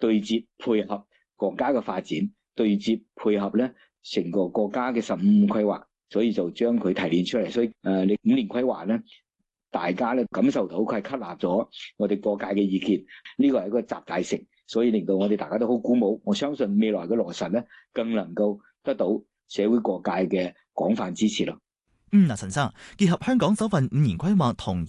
對接配合國家嘅發展，對接配合咧成個國家嘅15規劃，所以就將佢提煉出嚟。所以你5年規劃咧，大家咧感受到佢係吸納咗我哋各界嘅意見，呢個係一個集大成，所以令到我哋大家都好鼓舞。我相信未來嘅落實咧，更能夠得到社會各界嘅廣泛支持咯。 嗱，陳生，結合香港首份5年規劃同